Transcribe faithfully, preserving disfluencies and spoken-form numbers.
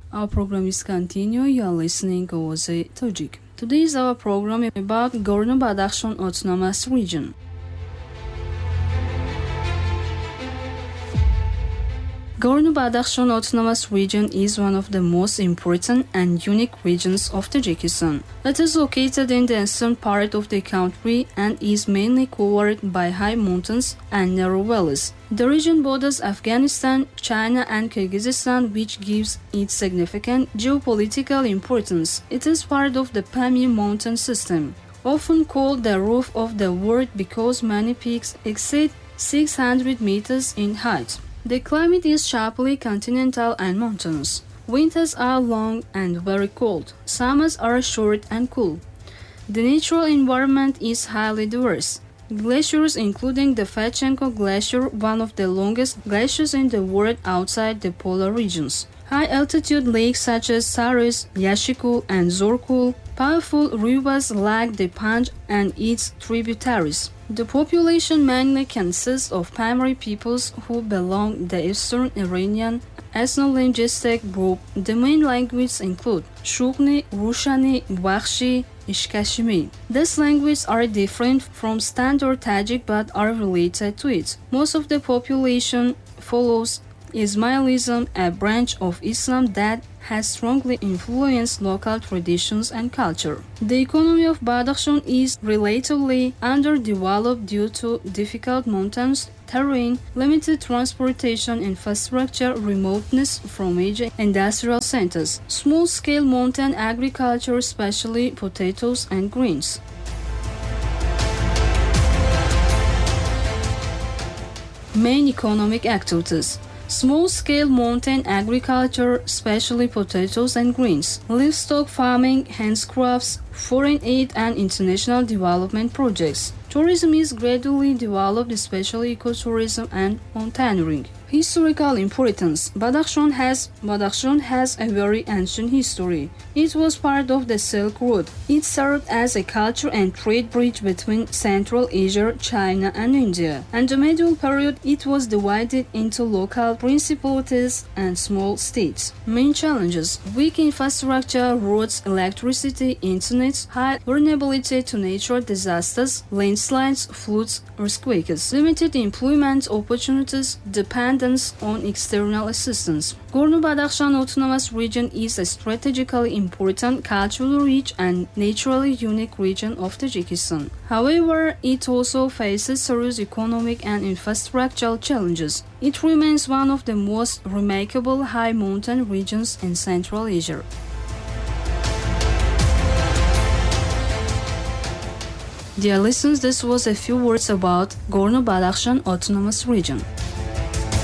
Our program is continue. You are listening to Oze Tajik. Today is our program about Gorno-Badakhshan Autonomous Region. Gorno-Badakhshan Autonomous Region is one of the most important and unique regions of Tajikistan. It is located in the eastern part of the country and is mainly covered by high mountains and narrow valleys. The region borders Afghanistan, China and Kyrgyzstan, which gives it significant geopolitical importance. It is part of the Pamir mountain system, often called the roof of the world because many peaks exceed six hundred meters in height. The climate is sharply continental and mountainous. Winters are long and very cold. Summers are short and cool. The natural environment is highly diverse. Glaciers, including the Fedchenko Glacier, one of the longest glaciers in the world outside the polar regions. High-altitude lakes such as Saris, Yashikul, and Zorkul, powerful rivers like the Panj and its tributaries. The population mainly consists of Pamiri peoples who belong to the Eastern Iranian ethno-linguistic group. The main languages include Shughni, Rushani, Bakhshi, Ishkashimi. These languages are different from standard Tajik but are related to it. Most of the population follows Ismailism, a branch of Islam that has strongly influenced local traditions and culture. The economy of Badakhshan is relatively underdeveloped due to difficult mountains terrain, limited transportation infrastructure, remoteness from major industrial centers, small-scale mountain agriculture, especially potatoes and grains. Main economic activities: small-scale mountain agriculture, especially potatoes and grains, livestock farming, handicrafts, foreign aid and international development projects. Tourism is gradually developed, especially ecotourism and mountaineering. Historical importance: Badakhshan has Badakhshan has a very ancient history. It was part of the Silk Road. It served as a culture and trade bridge between Central Asia, China, and India. In the medieval period, it was divided into local principalities and small states. Main challenges: weak infrastructure, roads, electricity, internet, high vulnerability to natural disasters, landslides, floods, earthquakes, limited employment opportunities, dependence on external assistance. Gorno-Badakhshan Autonomous Region is a strategically important, culturally rich, and naturally unique region of Tajikistan. However, it also faces serious economic and infrastructural challenges. It remains one of the most remarkable high mountain regions in Central Asia. Dear listeners, this was a few words about Gorno-Badakhshan Autonomous Region.